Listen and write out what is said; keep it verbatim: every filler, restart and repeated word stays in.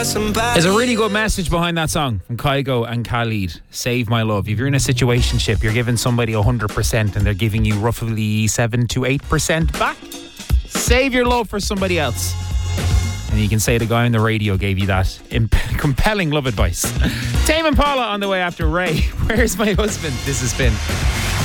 for somebody. There's a really good message behind that song from Kygo and Khalid. Save my love. If you're in a situationship, you're giving somebody one hundred percent and they're giving you roughly seven to eight percent back. Save your love for somebody else. And you can say the guy on the radio gave you that imp- compelling love advice. Tame Impala on the way after Ray. Where's my husband? This has been